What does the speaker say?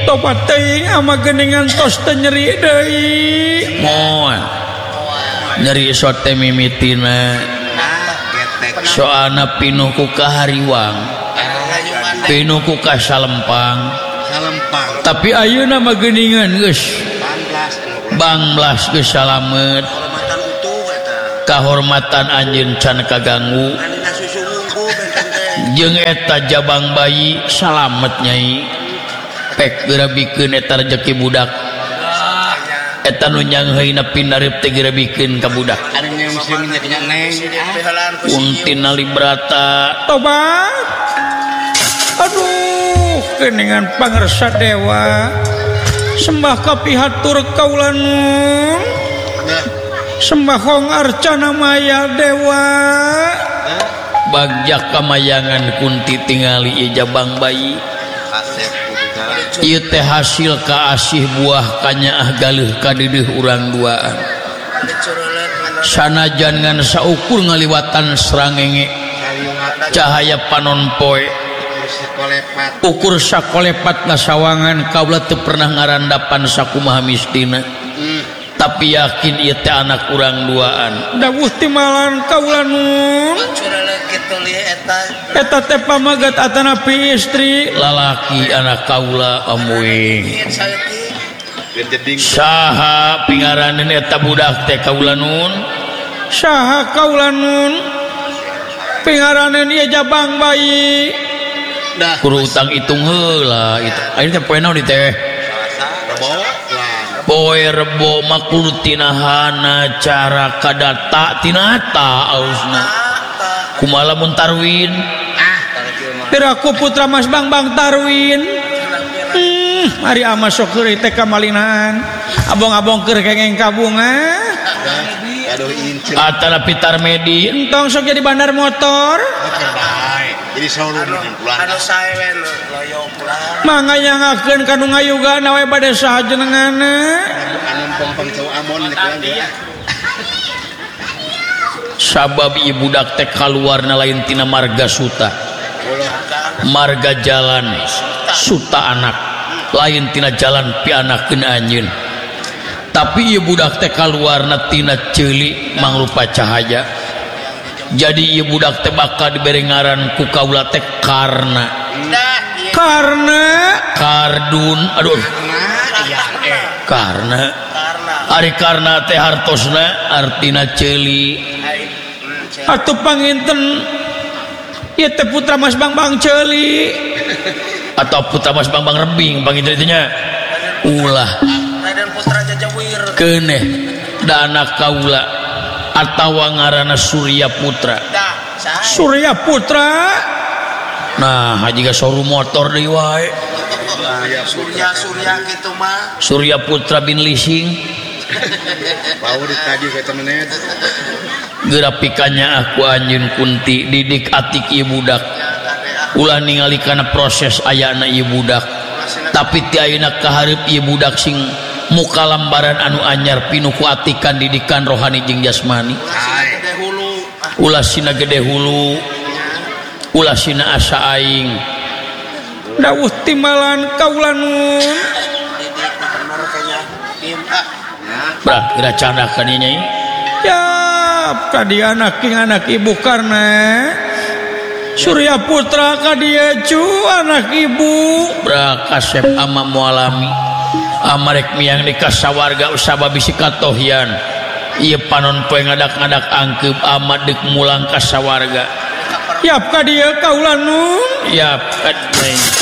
tobat teuing ama geuningan tos teu nyeri deui moal nyeri sote mimitina soalna pinuh ku kahariwang pinuh ku kasalempang tapi ayeuna mah geuningan geus banglas geus salamet kahormatan anjeun can kaganggu jeung eta jabang bayi salamet nyai pek geura bikeun eta rezeki budak eta nu nyangheuna pinarip teh geura bikeun ka budak untina librata tobat aduh geuningan pangarsa dewa sembah kapihatur kaula nun sembah hong arcana maya dewa bagjak kamayangan kunti tingali ieu jabang bayi ieu teh hasil kaasih buah kanyaah galeuh kadeudeung urang duaan sanajan ngan saukur ngaliwatan srangenge cahaya panon poe ukur sakolepat ngasawangan kaula teu pernah ngarandapan sakumaha mistina tapi yakin ieu teh anak urang duaan dawuh timalan kaula nun eta teh pamagat atanapi istri lalaki anak kaula amuing saha pingaraneun eta budak teh kaula nun saha kaula nun pingaraneun ieu jabang bayi kudu utang hitung heula itu ayeuna teh poe naon ieu teh poe rebo makul tinahana cara kadata tinata ausna kumaha lamun tarwin piraku putra Mas Bang Tarwin ari ama sok keur teh kamalinaan abong-abong keur kengeng kabunga atana pitar medi entong sok jadi bandar motor jadi showroom anu saewen loyo pulang mangga nyangakeun kanu ngayugana we bade saha jenenganna anu pompong cau amon nek sabab ieu budak teh kaluarna lain tina marga suta marga jalan suta anak lain tina jalan pianakeun anjeun tapi ieu budak teh kaluarna tina ceuli mangrupa cahaya jadi ieu budak teh bakal dibere ngaran ku kaula teh karna kardun aduh karna ari karna teh hartosna artina ceuli atuh panginten ieu teh putra Mas Bang ceuli atau putra Mas Bang rebing panginten itu nya ulah Raden Putra Jajawir keuneh da anak kaula atawa ngaranna Surya Putra Surya Putra nah hajiga showroom motor deui wae Surya kitu mah Surya Putra bin Lising bau dikaji ka temenet geura pikannya aku anjeun kunti didik atik ieu budak ulah ningali kana proses ayana ieu budak tapi ti ayeuna kahareup ieu budak sing muka lambaran anu anyar pinuh ku atikan didikan rohani jeung jasmani ulah sina gede hulu ulah sina asa aing dawuh timalan kaula nun brah kira candakan ieu nyai ya kadi anak ibu karena Surya Putra kadieu cu anak ibu brah kasep ama mualami amarek miang di kasawarga usaba bisi katohian ieu panon poe ngadak-ngadak angkeup ama deuk mulang kasawarga yap kadieu kaula nun yap kad